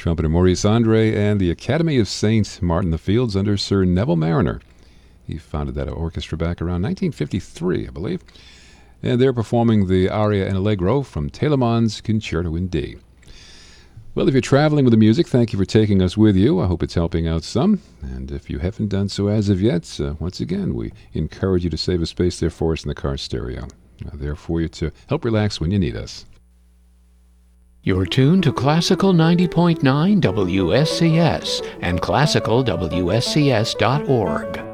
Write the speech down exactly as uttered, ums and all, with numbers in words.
trumpeter Maurice Andre, and the Academy of Saint Martin the Fields under Sir Neville Mariner. He founded that orchestra back around nineteen fifty-three, I believe. And they're performing the aria in Allegro from Telemann's Concerto in D. Well, if you're traveling with the music, thank you for taking us with you. I hope it's helping out some. And if you haven't done so as of yet, uh, once again, we encourage you to save a space there for us in the car stereo. Uh, there for you to help relax when you need us. You're tuned to Classical ninety point nine W S C S and classical W S C S dot org.